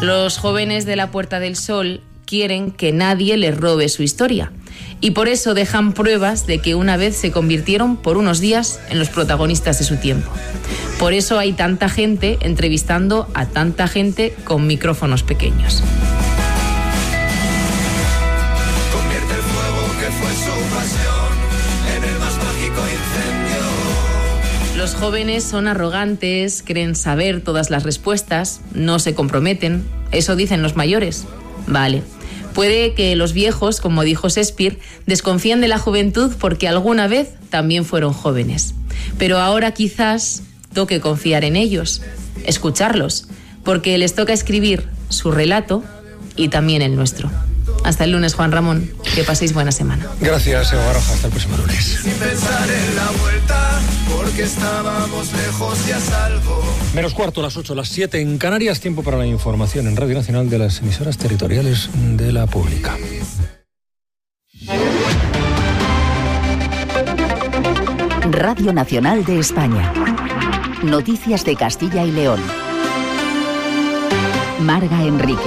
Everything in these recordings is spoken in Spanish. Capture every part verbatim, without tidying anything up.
Los jóvenes de la Puerta del Sol quieren que nadie les robe su historia y por eso dejan pruebas de que una vez se convirtieron por unos días en los protagonistas de su tiempo. Por eso hay tanta gente entrevistando a tanta gente con micrófonos pequeños. Convierte el fuego que fue su pasión en el más mágico incendio. Los jóvenes son arrogantes, creen saber todas las respuestas, no se comprometen. Eso dicen los mayores. Vale. Puede que los viejos, como dijo Shakespeare, desconfíen de la juventud porque alguna vez también fueron jóvenes. Pero ahora quizás toque confiar en ellos, escucharlos, porque les toca escribir su relato y también el nuestro. Hasta el lunes, Juan Ramón. Que paséis buena semana. Gracias, Eva Baroja. Hasta el próximo lunes. Sin pensar en la vuelta, porque estábamos lejos y a salvo. Menos cuarto, las ocho, las siete en Canarias. Tiempo para la información en Radio Nacional de las emisoras territoriales de la Pública. Radio Nacional de España. Noticias de Castilla y León. Marga Enrique.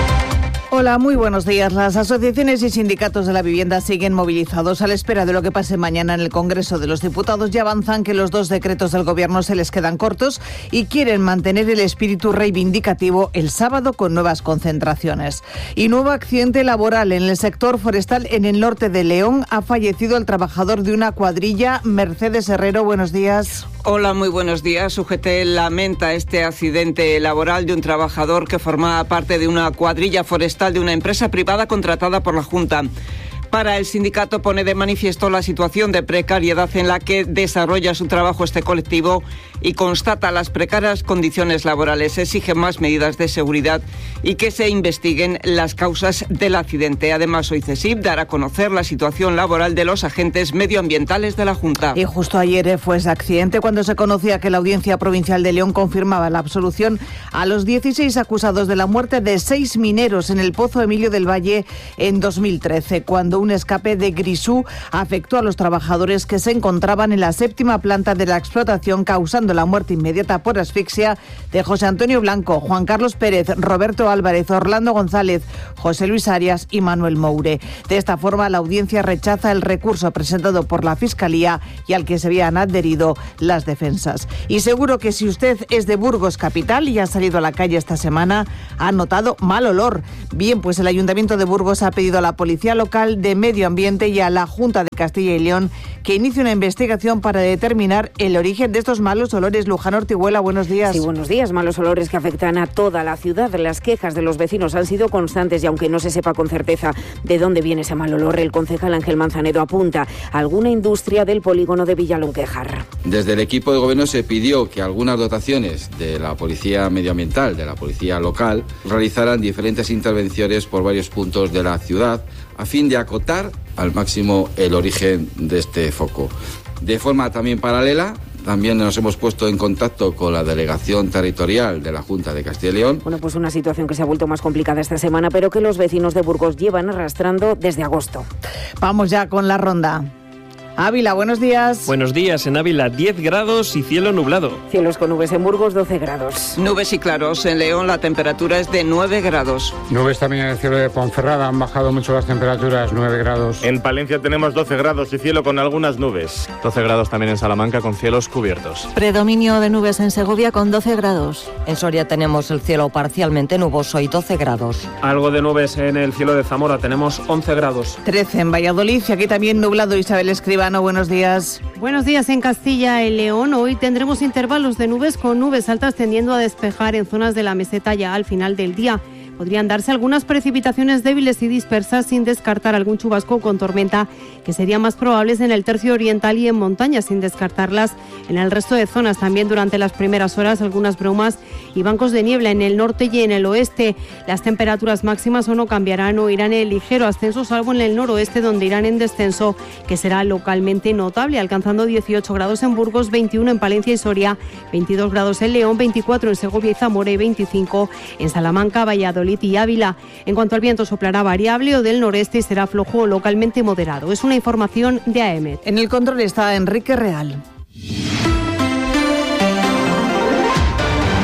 Hola, muy buenos días. Las asociaciones y sindicatos de la vivienda siguen movilizados a la espera de lo que pase mañana en el Congreso de los Diputados y avanzan que los dos decretos del Gobierno se les quedan cortos y quieren mantener el espíritu reivindicativo el sábado con nuevas concentraciones. Y nuevo accidente laboral en el sector forestal en el norte de León. Ha fallecido el trabajador de una cuadrilla. Mercedes Herrero, buenos días. Hola, muy buenos días. U G T lamenta este accidente laboral de un trabajador que formaba parte de una cuadrilla forestal de una empresa privada contratada por la Junta. Para el sindicato pone de manifiesto la situación de precariedad en la que desarrolla su trabajo este colectivo y constata las precarias condiciones laborales. Exige más medidas de seguridad y que se investiguen las causas del accidente. Además, hoy CESIF dará a conocer la situación laboral de los agentes medioambientales de la Junta. Y justo ayer fue ese accidente cuando se conocía que la Audiencia Provincial de León confirmaba la absolución a los dieciséis acusados de la muerte de seis mineros en el Pozo Emilio del Valle en dos mil trece, cuando un escape de grisú afectó a los trabajadores que se encontraban en la séptima planta de la explotación, causando la muerte inmediata por asfixia de José Antonio Blanco, Juan Carlos Pérez, Roberto Álvarez, Orlando González, José Luis Arias y Manuel Moure. De esta forma, la audiencia rechaza el recurso presentado por la Fiscalía y al que se habían adherido las defensas. Y seguro que si usted es de Burgos capital y ha salido a la calle esta semana, ha notado mal olor. Bien, pues el Ayuntamiento de Burgos ha pedido a la Policía Local de Medio Ambiente y a la Junta de Castilla y León que inicie una investigación para determinar el origen de estos malos olores. Luján Ortiguela, buenos días. Sí, buenos días. Malos olores que afectan a toda la ciudad. Las quejas de los vecinos han sido constantes y aunque no se sepa con certeza de dónde viene ese mal olor, el concejal Ángel Manzanedo apunta a alguna industria del polígono de Villalonquejar. Desde el equipo de gobierno se pidió que algunas dotaciones de la Policía Medioambiental, de la Policía Local, realizaran diferentes intervenciones por varios puntos de la ciudad a fin de acotar al máximo el origen de este foco. De forma también paralela, también nos hemos puesto en contacto con la Delegación Territorial de la Junta de Castilla y León. Bueno, pues una situación que se ha vuelto más complicada esta semana, pero que los vecinos de Burgos llevan arrastrando desde agosto. Vamos ya con la ronda. Ávila, buenos días. Buenos días, en Ávila diez grados y cielo nublado. Cielos con nubes en Burgos, doce grados. Nubes y claros. En León la temperatura es de nueve grados. Nubes también en el cielo de Ponferrada, han bajado mucho las temperaturas, nueve grados. En Palencia tenemos doce grados y cielo con algunas nubes. doce grados también en Salamanca con cielos cubiertos. Predominio de nubes en Segovia con doce grados. En Soria tenemos el cielo parcialmente nuboso y doce grados. Algo de nubes en el cielo de Zamora, tenemos once grados. trece en Valladolid y aquí también nublado. Isabel Escribano, buenos días. Buenos días en Castilla y León. Hoy tendremos intervalos de nubes con nubes altas tendiendo a despejar en zonas de la meseta ya al final del día. Podrían darse algunas precipitaciones débiles y dispersas sin descartar algún chubasco con tormenta que serían más probables en el tercio oriental y en montañas sin descartarlas en el resto de zonas. También durante las primeras horas algunas brumas y bancos de niebla en el norte y en el oeste. Las temperaturas máximas o no cambiarán o irán en ligero ascenso salvo en el noroeste donde irán en descenso que será localmente notable alcanzando dieciocho grados en Burgos, veintiuno en Palencia y Soria, veintidós grados en León, veinticuatro en Segovia y Zamora y veinticinco en Salamanca, Valladolid y Ávila. En cuanto al viento, soplará variable o del noreste y será flojo o localmente moderado. Es una información de A E M E T. En el control está Enrique Real.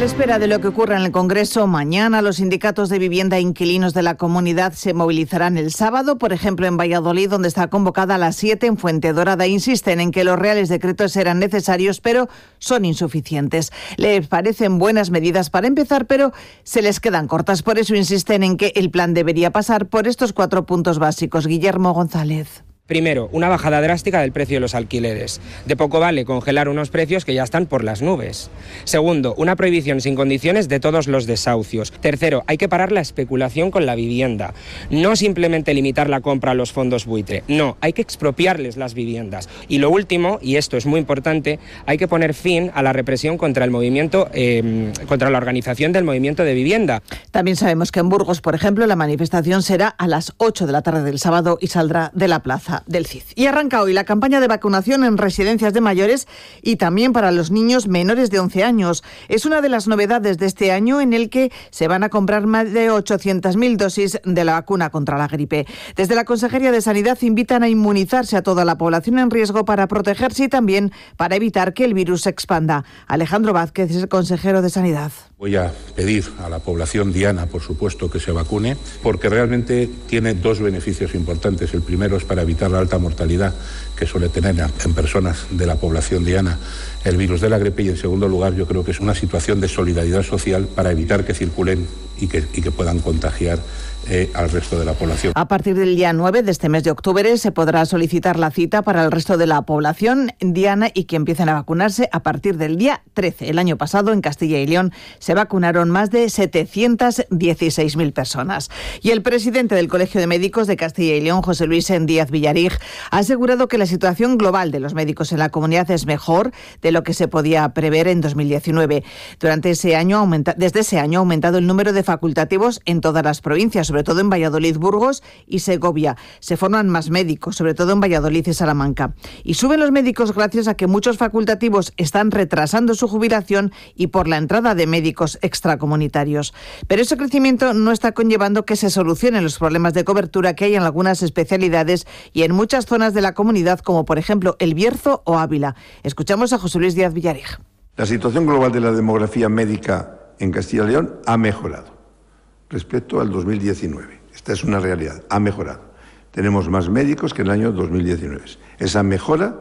la espera de lo que ocurra en el Congreso, mañana los sindicatos de vivienda e inquilinos de la comunidad se movilizarán el sábado, por ejemplo en Valladolid, donde está convocada a las siete en Fuentedorada. Insisten en que los reales decretos eran necesarios, pero son insuficientes. Les parecen buenas medidas para empezar, pero se les quedan cortas. Por eso insisten en que el plan debería pasar por estos cuatro puntos básicos. Guillermo González. Primero, una bajada drástica del precio de los alquileres. De poco vale congelar unos precios que ya están por las nubes. Segundo, una prohibición sin condiciones de todos los desahucios. Tercero, hay que parar la especulación con la vivienda. No simplemente limitar la compra a los fondos buitre. No, hay que expropiarles las viviendas. Y lo último, y esto es muy importante, hay que poner fin a la represión contra el movimiento, eh, contra la organización del movimiento de vivienda. También sabemos que en Burgos, por ejemplo, la manifestación será a las ocho de la tarde del sábado y saldrá de la plaza del C I D. Y arranca hoy la campaña de vacunación en residencias de mayores y también para los niños menores de once años. Es una de las novedades de este año en el que se van a comprar más de ochocientas mil dosis de la vacuna contra la gripe. Desde la Consejería de Sanidad invitan a inmunizarse a toda la población en riesgo para protegerse y también para evitar que el virus se expanda. Alejandro Vázquez es el consejero de Sanidad. Voy a pedir a la población diana, por supuesto, que se vacune, porque realmente tiene dos beneficios importantes. El primero es para evitar la alta mortalidad que suele tener en personas de la población diana el virus de la gripe, y en segundo lugar yo creo que es una situación de solidaridad social para evitar que circulen y que, y que puedan contagiar Eh, al resto de la población. A partir del día nueve de este mes de octubre se podrá solicitar la cita para el resto de la población diana y que empiecen a vacunarse a partir del día trece. El año pasado en Castilla y León se vacunaron más de setecientas dieciséis mil personas. Y el presidente del Colegio de Médicos de Castilla y León, José Luis Díaz Villarig, ha asegurado que la situación global de los médicos en la comunidad es mejor de lo que se podía prever en dos mil diecinueve. Durante ese año aumenta, desde ese año ha aumentado el número de facultativos en todas las provincias, sobre todo en Valladolid, Burgos y Segovia. Se forman más médicos, sobre todo en Valladolid y Salamanca. Y suben los médicos gracias a que muchos facultativos están retrasando su jubilación y por la entrada de médicos extracomunitarios. Pero ese crecimiento no está conllevando que se solucionen los problemas de cobertura que hay en algunas especialidades y en muchas zonas de la comunidad, como por ejemplo El Bierzo o Ávila. Escuchamos a José Luis Díaz Villarig. La situación global de la demografía médica en Castilla y León ha mejorado respecto al dos mil diecinueve. Esta es una realidad, ha mejorado. Tenemos más médicos que en el año dos mil diecinueve. Esa mejora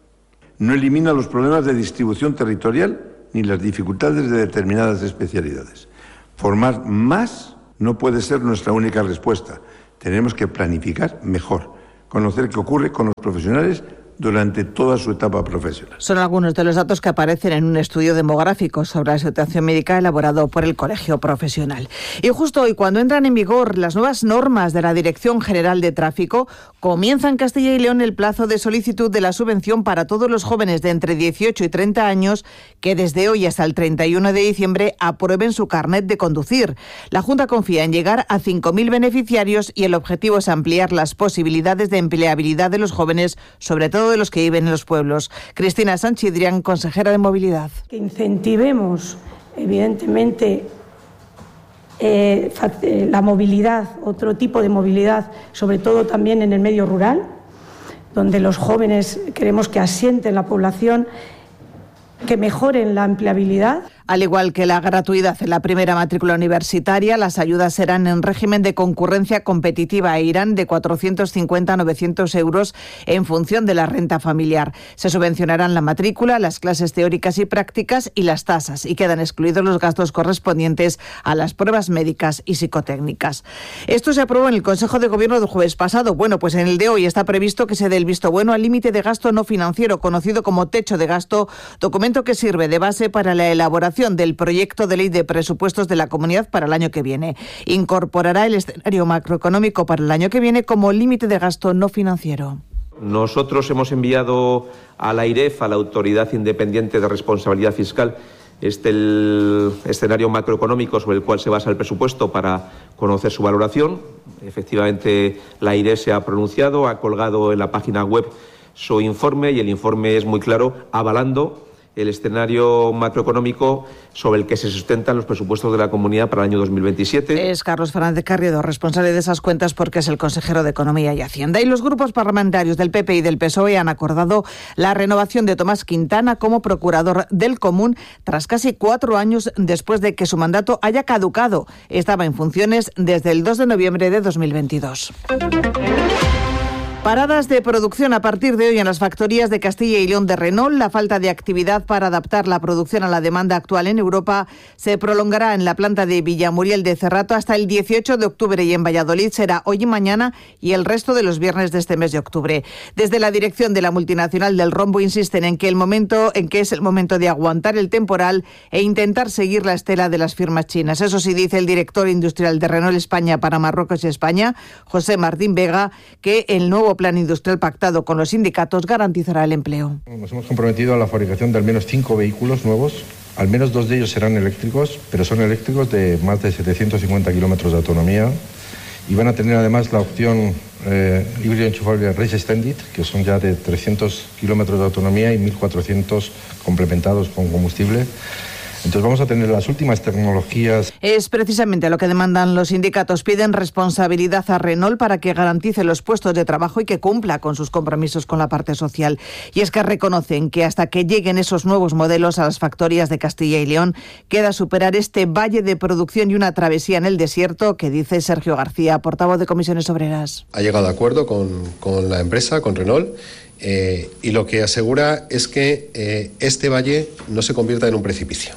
no elimina los problemas de distribución territorial ni las dificultades de determinadas especialidades. Formar más no puede ser nuestra única respuesta. Tenemos que planificar mejor, conocer qué ocurre con los profesionales durante toda su etapa profesional. Son algunos de los datos que aparecen en un estudio demográfico sobre la situación médica elaborado por el Colegio Profesional. Y justo hoy, cuando entran en vigor las nuevas normas de la Dirección General de Tráfico, comienza en Castilla y León el plazo de solicitud de la subvención para todos los jóvenes de entre dieciocho y treinta años que desde hoy hasta el treinta y uno de diciembre aprueben su carnet de conducir. La Junta confía en llegar a cinco mil beneficiarios y el objetivo es ampliar las posibilidades de empleabilidad de los jóvenes, sobre todo de los que viven en los pueblos. Cristina Sanchidrián, consejera de Movilidad. Que incentivemos, evidentemente, eh, la movilidad, otro tipo de movilidad, sobre todo también en el medio rural, donde los jóvenes queremos que asienten la población, que mejoren la empleabilidad. Al igual que la gratuidad en la primera matrícula universitaria, las ayudas serán en régimen de concurrencia competitiva e irán de cuatrocientos cincuenta a novecientos euros en función de la renta familiar. Se subvencionarán la matrícula, las clases teóricas y prácticas y las tasas, y quedan excluidos los gastos correspondientes a las pruebas médicas y psicotécnicas. Esto se aprobó en el Consejo de Gobierno del jueves pasado. Bueno, pues en el de hoy está previsto que se dé el visto bueno al límite de gasto no financiero, conocido como techo de gasto, documento que sirve de base para la elaboración del proyecto de ley de presupuestos de la comunidad para el año que viene. Incorporará el escenario macroeconómico para el año que viene como límite de gasto no financiero. Nosotros hemos enviado a la AIREF, a la Autoridad Independiente de Responsabilidad Fiscal, este el escenario macroeconómico sobre el cual se basa el presupuesto para conocer su valoración. Efectivamente, la AIREF se ha pronunciado, ha colgado en la página web su informe y el informe es muy claro, avalando el escenario macroeconómico sobre el que se sustentan los presupuestos de la Comunidad para el año dos mil veintisiete. Es Carlos Fernández Carriedo, responsable de esas cuentas porque es el consejero de Economía y Hacienda. Y los grupos parlamentarios del P P y del P S O E han acordado la renovación de Tomás Quintana como procurador del Común tras casi cuatro años después de que su mandato haya caducado. Estaba en funciones desde el dos de noviembre de dos mil veintidós. Paradas de producción a partir de hoy en las factorías de Castilla y León de Renault. La falta de actividad para adaptar la producción a la demanda actual en Europa se prolongará en la planta de Villamuriel de Cerrato hasta el dieciocho de octubre y en Valladolid será hoy y mañana y el resto de los viernes de este mes de octubre. Desde la dirección de la multinacional del rombo insisten en que el momento en que es el momento de aguantar el temporal e intentar seguir la estela de las firmas chinas. Eso sí, dice el director industrial de Renault España para Marruecos y España, José Martín Vega, que el nuevo plan industrial pactado con los sindicatos garantizará el empleo. Nos hemos comprometido a la fabricación de al menos cinco vehículos nuevos. Al menos dos de ellos serán eléctricos, pero son eléctricos de más de setecientos cincuenta kilómetros de autonomía y van a tener además la opción eh, híbrido enchufable Range Extended, que son ya de trescientos kilómetros de autonomía y mil cuatrocientos complementados con combustible. Entonces vamos a tener las últimas tecnologías. Es precisamente lo que demandan los sindicatos. Piden responsabilidad a Renault para que garantice los puestos de trabajo y que cumpla con sus compromisos con la parte social. Y es que reconocen que hasta que lleguen esos nuevos modelos a las factorías de Castilla y León, queda superar este valle de producción y una travesía en el desierto que dice Sergio García, portavoz de Comisiones Obreras. Ha llegado a acuerdo con, con la empresa, con Renault, eh, y lo que asegura es que eh, este valle no se convierta en un precipicio.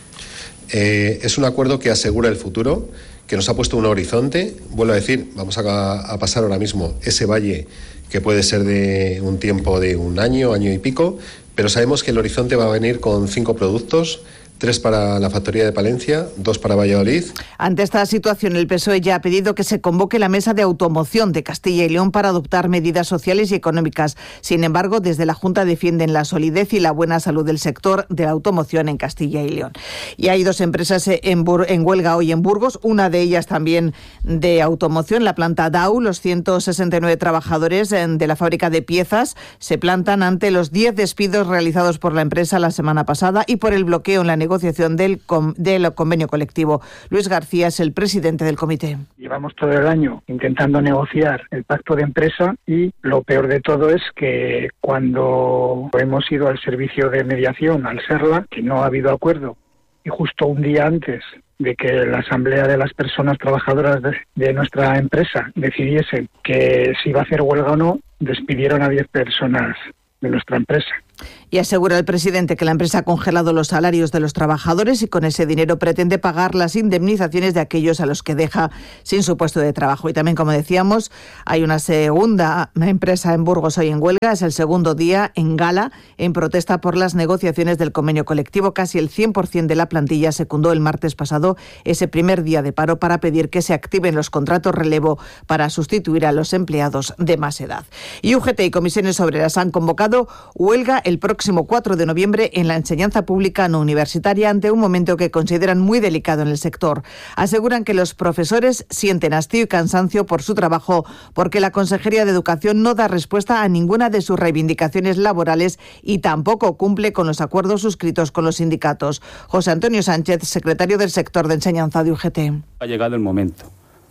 Eh, es un acuerdo que asegura el futuro, que nos ha puesto un horizonte. Vuelvo a decir, vamos a, a pasar ahora mismo ese valle que puede ser de un tiempo de un año, año y pico, pero sabemos que el horizonte va a venir con cinco productos. Tres para la factoría de Palencia, dos para Valladolid. Ante esta situación, el P S O E ya ha pedido que se convoque la mesa de automoción de Castilla y León para adoptar medidas sociales y económicas. Sin embargo, desde la Junta defienden la solidez y la buena salud del sector de la automoción en Castilla y León. Y hay dos empresas en, Bur- en huelga hoy en Burgos, una de ellas también de automoción, la planta Dow. Los ciento sesenta y nueve trabajadores de la fábrica de piezas se plantan ante los diez despidos realizados por la empresa la semana pasada y por el bloqueo en la negociación del, com- del convenio colectivo. Luis García es el presidente del comité. Llevamos todo el año intentando negociar el pacto de empresa y lo peor de todo es que cuando hemos ido al servicio de mediación, al SERLA, que no ha habido acuerdo y justo un día antes de que la asamblea de las personas trabajadoras de, de nuestra empresa decidiese que si iba a hacer huelga o no, despidieron a diez personas de nuestra empresa. Y asegura el presidente que la empresa ha congelado los salarios de los trabajadores y con ese dinero pretende pagar las indemnizaciones de aquellos a los que deja sin su puesto de trabajo. Y también, como decíamos, hay una segunda empresa en Burgos hoy en huelga. Es el segundo día en gala en protesta por las negociaciones del convenio colectivo. Casi el cien por ciento de la plantilla secundó el martes pasado ese primer día de paro para pedir que se activen los contratos relevo para sustituir a los empleados de más edad. Y U G T y Comisiones Obreras han convocado huelga el próximo cuatro de noviembre en la enseñanza pública no universitaria ante un momento que consideran muy delicado en el sector. Aseguran que los profesores sienten hastío y cansancio por su trabajo porque la Consejería de Educación no da respuesta a ninguna de sus reivindicaciones laborales y tampoco cumple con los acuerdos suscritos con los sindicatos. José Antonio Sánchez, secretario del sector de enseñanza de U G T. Ha llegado el momento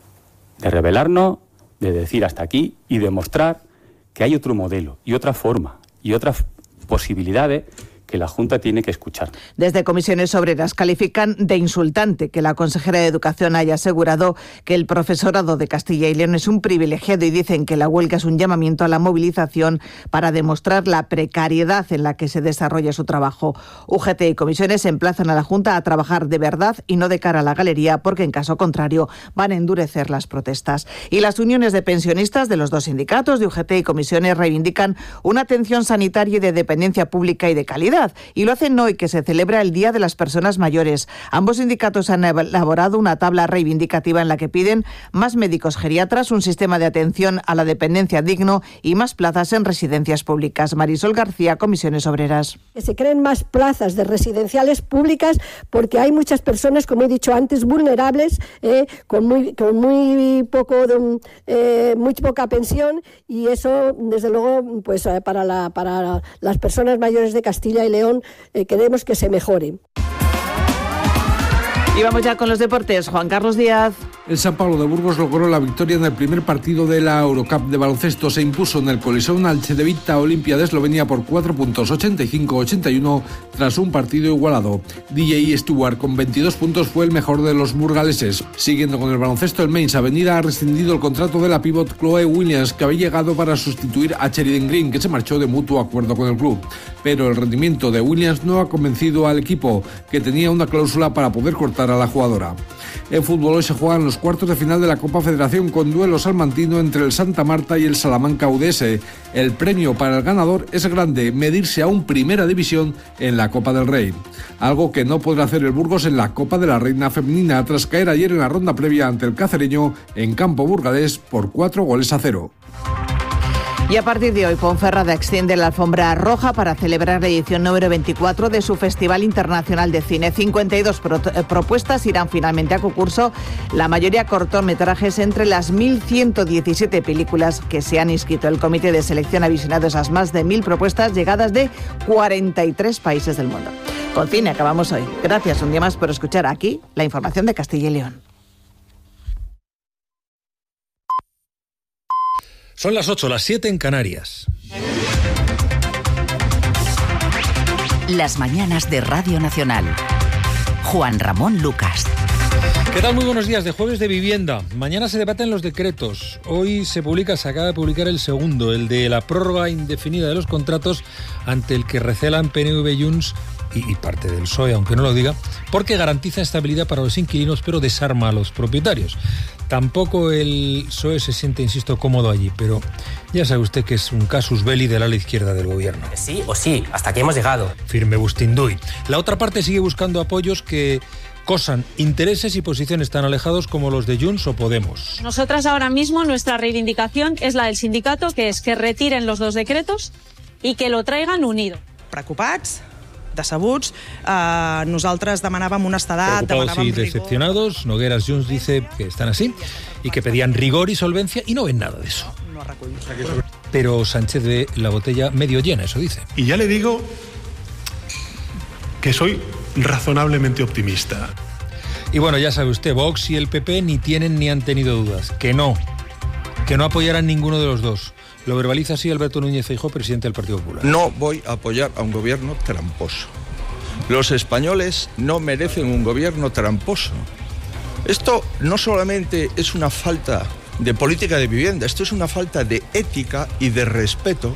de rebelarnos, de decir hasta aquí y demostrar que hay otro modelo y otra forma y otras posibilidades que la Junta tiene que escuchar. Desde Comisiones Obreras califican de insultante que la consejera de Educación haya asegurado que el profesorado de Castilla y León es un privilegiado y dicen que la huelga es un llamamiento a la movilización para demostrar la precariedad en la que se desarrolla su trabajo. U G T y Comisiones emplazan a la Junta a trabajar de verdad y no de cara a la galería, porque en caso contrario van a endurecer las protestas. Y las uniones de pensionistas de los dos sindicatos de U G T y Comisiones reivindican una atención sanitaria y de dependencia pública y de calidad. Y lo hacen hoy, que se celebra el Día de las Personas Mayores. Ambos sindicatos han elaborado una tabla reivindicativa en la que piden más médicos geriatras, un sistema de atención a la dependencia digno y más plazas en residencias públicas. Marisol García, Comisiones Obreras. Que se creen más plazas de residenciales públicas porque hay muchas personas, como he dicho antes, vulnerables, eh, con muy con muy poco de, eh, muy poca pensión, y eso, desde luego, pues para la para las personas mayores de Castilla y León eh, queremos que se mejore. Y vamos ya con los deportes. Juan Carlos Díaz. El San Pablo de Burgos logró la victoria en el primer partido de la Eurocup de baloncesto. Se impuso en el Coliseum al Cedevita Olimpia de Eslovenia por cuatro puntos, ochenta y cinco a ochenta y uno, tras un partido igualado. D J Stewart con veintidós puntos fue el mejor de los burgaleses. Siguiendo con el baloncesto, el Mainz Avenida ha rescindido el contrato de la pívot Chloe Williams, que había llegado para sustituir a Sheridan Green, que se marchó de mutuo acuerdo con el club. Pero el rendimiento de Williams no ha convencido al equipo, que tenía una cláusula para poder cortar a la jugadora. En fútbol hoy se juegan los cuartos de final de la Copa Federación con duelo salmantino entre el Santa Marta y el Salamanca U D S. El premio para el ganador es grande, medirse a un Primera División en la Copa del Rey. Algo que no podrá hacer el Burgos en la Copa de la Reina Femenina tras caer ayer en la ronda previa ante el Cacereño en campo burgalés por cuatro goles a cero. Y a partir de hoy, Ponferrada extiende la alfombra roja para celebrar la edición número veinticuatro de su Festival Internacional de Cine. cincuenta y dos pro- propuestas irán finalmente a concurso, la mayoría cortometrajes entre las mil ciento diecisiete películas que se han inscrito. El comité de selección ha visionado esas más de mil propuestas llegadas de cuarenta y tres países del mundo. Con cine acabamos hoy. Gracias un día más por escuchar aquí la información de Castilla y León. Son las ocho, las siete en Canarias. Las mañanas de Radio Nacional. Juan Ramón Lucas. ¿Qué tal? Muy buenos días. De jueves de vivienda. Mañana se debaten los decretos. Hoy se publica, se acaba de publicar el segundo, el de la prórroga indefinida de los contratos, ante el que recelan P N V y Junts y, y parte del P S O E, aunque no lo diga, porque garantiza estabilidad para los inquilinos, pero desarma a los propietarios. Tampoco el P S O E se siente, insisto, cómodo allí, pero ya sabe usted que es un casus belli del ala izquierda del gobierno. Sí o sí, hasta aquí hemos llegado. Firme Bustinduy. La otra parte sigue buscando apoyos que cosan intereses y posiciones tan alejados como los de Junts o Podemos. Nosotras ahora mismo nuestra reivindicación es la del sindicato, que es que retiren los dos decretos y que lo traigan unido. Preocupats, decebuts, eh, nosaltres demanàvem honestedat, Preocupados y decepcionados, Nogueras Junts dice que están así y que pedían rigor y solvencia y no ven nada de eso. Pero Sánchez ve la botella medio llena, eso dice. Y ya le digo que soy razonablemente optimista. Y bueno, ya sabe usted, Vox y el P P ni tienen ni han tenido dudas. Que no, que no apoyarán ninguno de los dos. Lo verbaliza así Alberto Núñez Feijóo, presidente del Partido Popular. No voy a apoyar a un gobierno tramposo. Los españoles no merecen un gobierno tramposo. Esto no solamente es una falta de política de vivienda, esto es una falta de ética y de respeto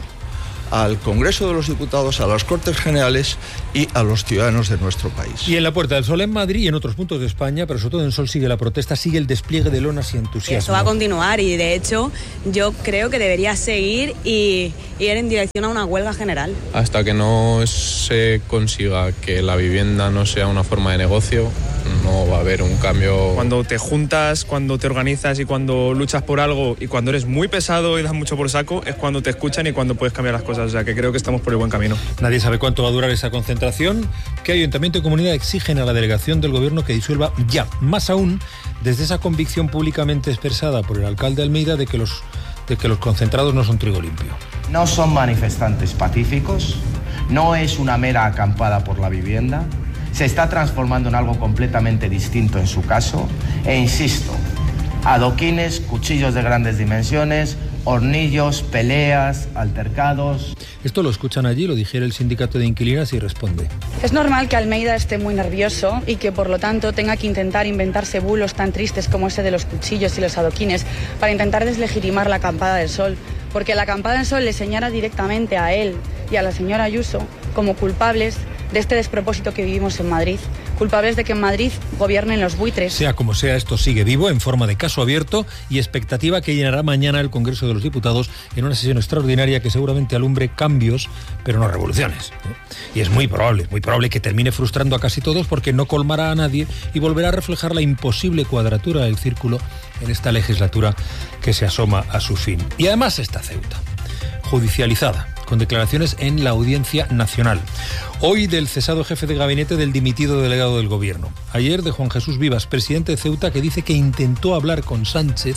al Congreso de los Diputados, a las Cortes Generales y a los ciudadanos de nuestro país. Y en la Puerta del Sol en Madrid y en otros puntos de España, pero sobre todo en Sol sigue la protesta, sigue el despliegue de lonas y entusiasmo. Eso va a continuar y de hecho yo creo que debería seguir y ir en dirección a una huelga general. Hasta que no se consiga que la vivienda no sea una forma de negocio, no va a haber un cambio. Cuando te juntas, cuando te organizas y cuando luchas por algo y cuando eres muy pesado y das mucho por saco, es cuando te escuchan y cuando puedes cambiar las cosas. O sea que creo que estamos por el buen camino. Nadie sabe cuánto va a durar esa concentración. Que Ayuntamiento y Comunidad exigen a la delegación del Gobierno que disuelva ya. Más aún, desde esa convicción públicamente expresada por el alcalde Almeida de que los, de que los concentrados no son trigo limpio. No son manifestantes pacíficos, no es una mera acampada por la vivienda, se está transformando en algo completamente distinto en su caso, e insisto, adoquines, cuchillos de grandes dimensiones, hornillos, peleas, altercados. Esto lo escuchan allí, lo dijera el sindicato de inquilinas y responde. Es normal que Almeida esté muy nervioso y que por lo tanto tenga que intentar inventarse bulos tan tristes como ese de los cuchillos y los adoquines para intentar deslegitimar la acampada del Sol, porque la acampada del Sol le señala directamente a él y a la señora Ayuso como culpables de este despropósito que vivimos en Madrid, culpables de que en Madrid gobiernen los buitres. Sea como sea, esto sigue vivo en forma de caso abierto y expectativa que llenará mañana el Congreso de los Diputados en una sesión extraordinaria que seguramente alumbre cambios, pero no revoluciones. Y es muy probable, muy probable que termine frustrando a casi todos porque no colmará a nadie y volverá a reflejar la imposible cuadratura del círculo en esta legislatura que se asoma a su fin. Y además está Ceuta, judicializada, con declaraciones en la Audiencia Nacional. Hoy del cesado jefe de gabinete del dimitido delegado del Gobierno. Ayer de Juan Jesús Vivas, presidente de Ceuta, que dice que intentó hablar con Sánchez,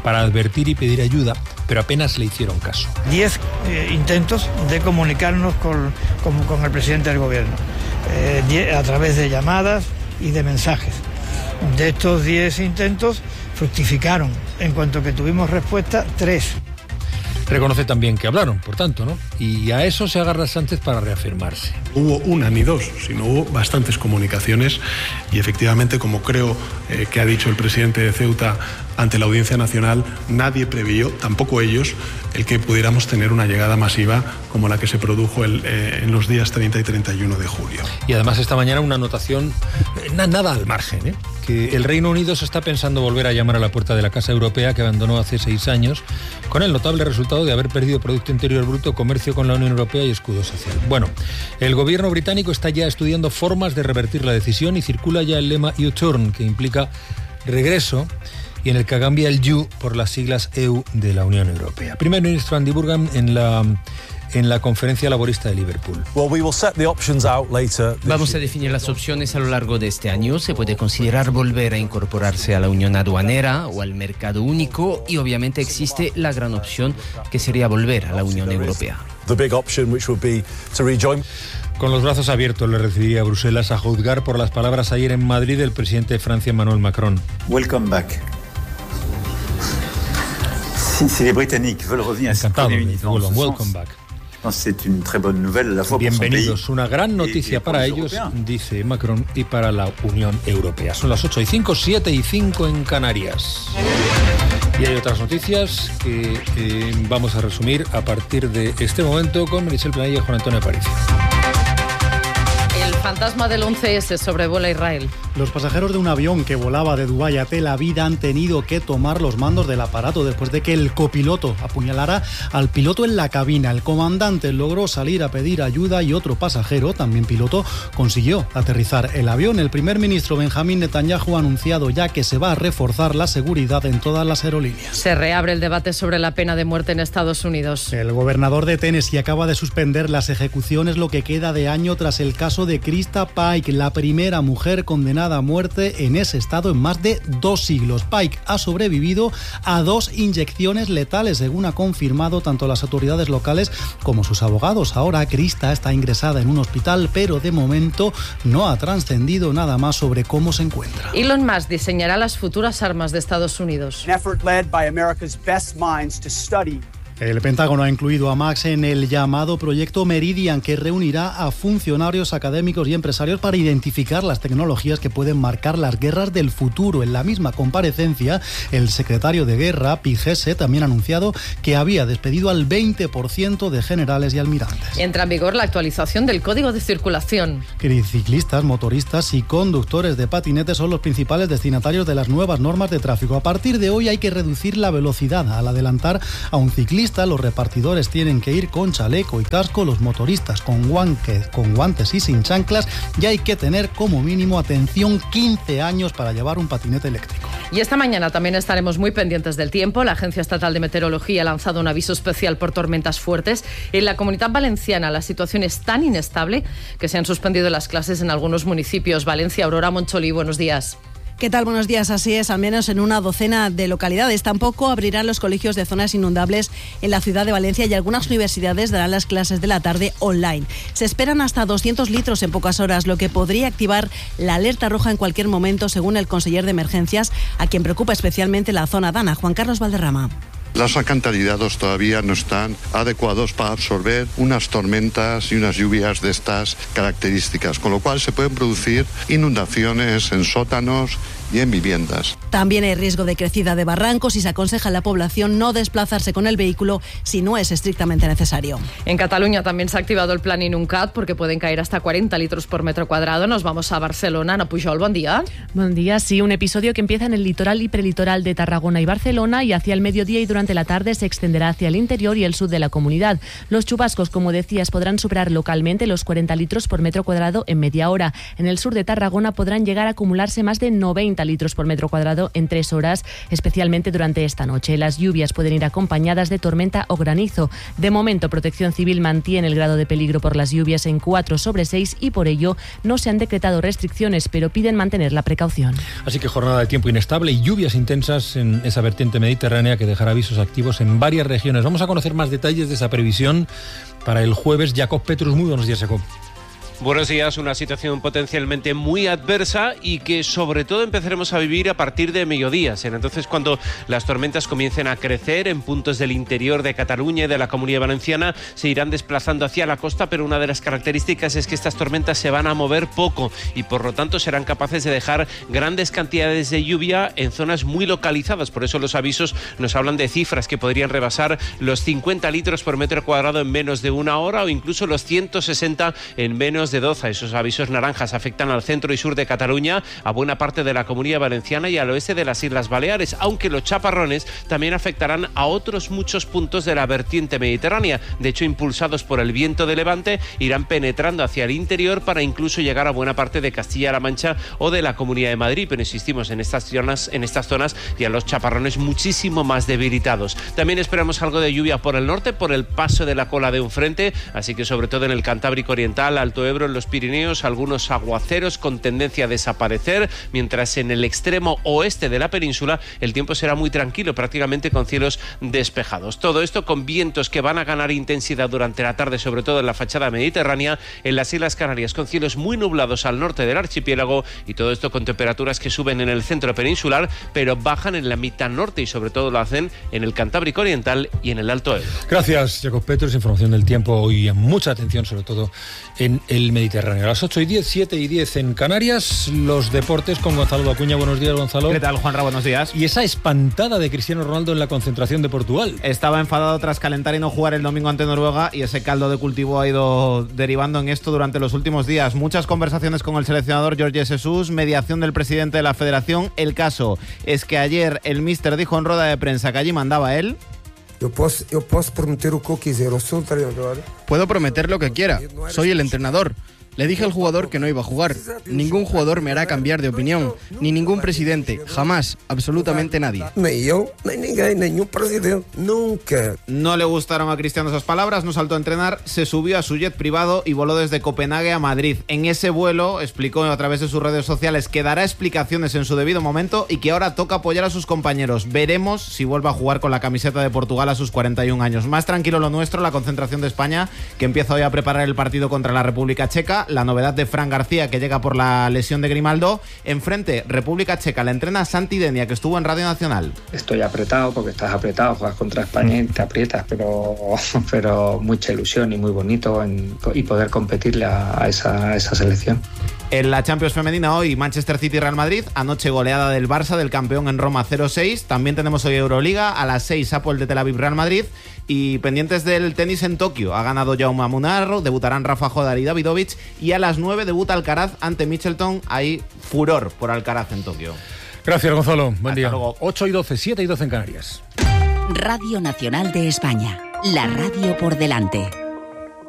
para advertir y pedir ayuda, pero apenas le hicieron caso. Diez eh, intentos de comunicarnos con, con, con el presidente del gobierno, eh, die, a través de llamadas y de mensajes. De estos diez intentos fructificaron, en cuanto que tuvimos respuesta, tres. Reconoce también que hablaron, por tanto, ¿no? Y a eso se agarra Sánchez para reafirmarse. Hubo una ni dos, sino hubo bastantes comunicaciones y efectivamente, como creo eh, que ha dicho el presidente de Ceuta ante la Audiencia Nacional, nadie previó, tampoco ellos, el que pudiéramos tener una llegada masiva como la que se produjo el, eh, en los días treinta y treinta y uno de julio. Y además esta mañana una anotación, eh, nada al margen, ¿eh? que el Reino Unido se está pensando volver a llamar a la puerta de la Casa Europea que abandonó hace seis años, con el notable resultado de haber perdido Producto Interior Bruto, comercio con la Unión Europea y escudo social. Bueno, el gobierno británico está ya estudiando formas de revertir la decisión y circula ya el lema U-turn, que implica regreso, y en el que cambia el U por las siglas E U de la Unión Europea. Primer ministro Andy Burnham en la... en la conferencia laborista de Liverpool. Vamos a definir las opciones a lo largo de este año. Se puede considerar volver a incorporarse a la Unión Aduanera o al Mercado Único y obviamente existe la gran opción que sería volver a la Unión Europea. Con los brazos abiertos le recibiría a Bruselas, a juzgar por las palabras ayer en Madrid del presidente de Francia, Emmanuel Macron. Welcome back. Si, si les Britanniques veulent revenir à ce premier ministre, welcome back. C'est une très bonne nouvelle, à la fois Bienvenidos, una gran noticia para ellos, dice Macron, y para la Unión Europea. Son las ocho y cinco, siete y cinco en Canarias. Y hay otras noticias que eh, vamos a resumir a partir de este momento con Michel Planella y Juan Antonio Aparicio. El fantasma del once ese sobrevuela Israel. Los pasajeros de un avión que volaba de Dubái a Tel Aviv han tenido que tomar los mandos del aparato después de que el copiloto apuñalara al piloto en la cabina. El comandante logró salir a pedir ayuda y otro pasajero, también piloto, consiguió aterrizar el avión. El primer ministro Benjamín Netanyahu ha anunciado ya que se va a reforzar la seguridad en todas las aerolíneas. Se reabre el debate sobre la pena de muerte en Estados Unidos. El gobernador de Tennessee acaba de suspender las ejecuciones lo que queda de año tras el caso de Krista Pike, la primera mujer condenada a muerte en ese estado en más de dos siglos. Pike ha sobrevivido a dos inyecciones letales, según ha confirmado tanto las autoridades locales como sus abogados. Ahora Krista está ingresada en un hospital, pero de momento no ha trascendido nada más sobre cómo se encuentra. Elon Musk diseñará las futuras armas de Estados Unidos. El Pentágono ha incluido a Max en el llamado Proyecto Meridian, que reunirá a funcionarios académicos y empresarios para identificar las tecnologías que pueden marcar las guerras del futuro. En la misma comparecencia, el secretario de Guerra, Pete Hegseth, también ha anunciado que había despedido al veinte por ciento de generales y almirantes. Entra en vigor la actualización del Código de Circulación. Ciclistas, motoristas y conductores de patinetes son los principales destinatarios de las nuevas normas de tráfico. A partir de hoy hay que reducir la velocidad. Al adelantar a un ciclista, los repartidores tienen que ir con chaleco y casco, los motoristas con guantes, con guantes y sin chanclas, y hay que tener como mínimo, atención, quince años para llevar un patinete eléctrico. Y esta mañana también estaremos muy pendientes del tiempo. La Agencia Estatal de Meteorología ha lanzado un aviso especial por tormentas fuertes. En la Comunidad Valenciana la situación es tan inestable que se han suspendido las clases en algunos municipios. Valencia, Aurora Moncholí, buenos días. ¿Qué tal? Buenos días. Así es, al menos en una docena de localidades. Tampoco abrirán los colegios de zonas inundables en la ciudad de Valencia y algunas universidades darán las clases de la tarde online. Se esperan hasta doscientos litros en pocas horas, lo que podría activar la alerta roja en cualquier momento, según el conseller de Emergencias, a quien preocupa especialmente la zona Dana, Juan Carlos Valderrama. Los alcantarillados todavía no están adecuados para absorber unas tormentas y unas lluvias de estas características, con lo cual se pueden producir inundaciones en sótanos y en viviendas. También hay riesgo de crecida de barrancos y se aconseja a la población no desplazarse con el vehículo si no es estrictamente necesario. En Cataluña también se ha activado el plan Inuncat porque pueden caer hasta cuarenta litros por metro cuadrado. Nos vamos a Barcelona. Ana Pujol, buen día. Buen día, sí, un episodio que empieza en el litoral y prelitoral de Tarragona y Barcelona y hacia el mediodía y durante la tarde se extenderá hacia el interior y el sur de la comunidad. Los chubascos, como decías, podrán superar localmente los cuarenta litros por metro cuadrado en media hora. En el sur de Tarragona podrán llegar a acumularse más de noventa treinta litros por metro cuadrado en tres horas, especialmente durante esta noche. Las lluvias pueden ir acompañadas de tormenta o granizo. De momento, Protección Civil mantiene el grado de peligro por las lluvias en cuatro sobre seis y por ello no se han decretado restricciones, pero piden mantener la precaución. Así que jornada de tiempo inestable y lluvias intensas en esa vertiente mediterránea que dejará avisos activos en varias regiones. Vamos a conocer más detalles de esa previsión para el jueves. Jacob Petrus, muy buenos días, Jacob. Buenos días, una situación potencialmente muy adversa y que sobre todo empezaremos a vivir a partir de mediodía. Será entonces cuando las tormentas comiencen a crecer en puntos del interior de Cataluña y de la Comunidad Valenciana, se irán desplazando hacia la costa, pero una de las características es que estas tormentas se van a mover poco y por lo tanto serán capaces de dejar grandes cantidades de lluvia en zonas muy localizadas. Por eso los avisos nos hablan de cifras que podrían rebasar los cincuenta litros por metro cuadrado en menos de una hora o incluso los ciento sesenta en menos de doce. Esos avisos naranjas afectan al centro y sur de Cataluña, a buena parte de la Comunidad Valenciana y al oeste de las Islas Baleares, aunque los chaparrones también afectarán a otros muchos puntos de la vertiente mediterránea. De hecho, impulsados por el viento de levante, irán penetrando hacia el interior para incluso llegar a buena parte de Castilla-La Mancha o de la Comunidad de Madrid, pero insistimos en estas zonas, en estas zonas y a los chaparrones muchísimo más debilitados. También esperamos algo de lluvia por el norte, por el paso de la cola de un frente, así que sobre todo en el Cantábrico Oriental, Alto Ebro, en los Pirineos, algunos aguaceros con tendencia a desaparecer, mientras en el extremo oeste de la península el tiempo será muy tranquilo, prácticamente con cielos despejados. Todo esto con vientos que van a ganar intensidad durante la tarde, sobre todo en la fachada mediterránea, en las Islas Canarias, con cielos muy nublados al norte del archipiélago, y todo esto con temperaturas que suben en el centro peninsular, pero bajan en la mitad norte y sobre todo lo hacen en el Cantábrico Oriental y en el Alto Ebro. Gracias, Jacob Petrus. Información del tiempo y mucha atención, sobre todo en el Mediterráneo. A las ocho y diez, siete y diez en Canarias, los deportes con Gonzalo Acuña. Buenos días, Gonzalo. ¿Qué tal, Juanra? Buenos días. Y esa espantada de Cristiano Ronaldo en la concentración de Portugal. Estaba enfadado tras calentar y no jugar el domingo ante Noruega, y ese caldo de cultivo ha ido derivando en esto durante los últimos días. Muchas conversaciones con el seleccionador Jorge Jesus, mediación del presidente de la federación. El caso es que ayer el míster dijo en rueda de prensa que allí mandaba él. Yo puedo, yo puedo prometer lo que quiera, soy el entrenador. Puedo prometer lo que quiera, soy el entrenador. Le dije al jugador que no iba a jugar. Ningún jugador me hará cambiar de opinión, ni ningún presidente, jamás, absolutamente nadie. Ni yo, ni ninguém, ningún presidente, nunca. No le gustaron a Cristiano esas palabras, no saltó a entrenar, se subió a su jet privado y voló desde Copenhague a Madrid. En ese vuelo explicó a través de sus redes sociales que dará explicaciones en su debido momento y que ahora toca apoyar a sus compañeros. Veremos si vuelve a jugar con la camiseta de Portugal a sus cuarenta y un años. Más tranquilo lo nuestro, la concentración de España, que empieza hoy a preparar el partido contra la República Checa. La novedad de Fran García, que llega por la lesión de Grimaldo. Enfrente, República Checa, la entrena Santi Denia, que estuvo en Radio Nacional. Estoy apretado porque estás apretado, juegas contra España y te aprietas, pero, pero mucha ilusión y muy bonito en, y poder competirle a, a, esa, a esa selección. En la Champions femenina hoy, Manchester City y Real Madrid. Anoche goleada del Barça, del campeón en Roma, cero seis. También tenemos hoy Euroliga. A las seis, Apple de Tel Aviv, Real Madrid. Y pendientes del tenis en Tokio. Ha ganado Jaume Munar, debutarán Rafa Jodar y Davidovich. Y a las nueve debuta Alcaraz ante Mitchelton. Hay furor por Alcaraz en Tokio. Gracias, Gonzalo. Buen Hasta día. Luego. ocho y doce, siete y doce en Canarias. Radio Nacional de España. La radio por delante.